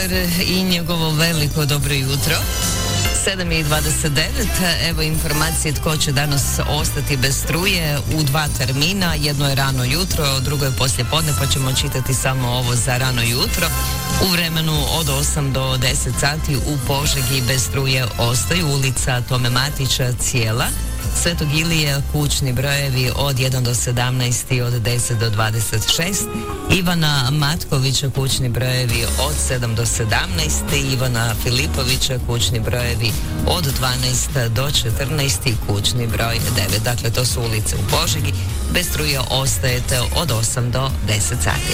I njegovo veliko dobro jutro. 7:29, evo informacije tko će danas ostati bez struje u 2 termina. Jedno je rano jutro, drugo je poslije podne, pa ćemo čitati samo ovo za rano jutro. U vremenu od 8 do 10 sati u Požegi bez struje ostaju ulica Tome Matića cijela, Svetog Ilije kućni brojevi od 1 do 17 i od 10 do 26, Ivana Matkovića kućni brojevi od 7 do 17 i Ivana Filipovića kućni brojevi od 12 do 14 i kućni broj 9. Dakle, to su ulice u Požegi. Bez struje ostajete od 8 do 10 sati.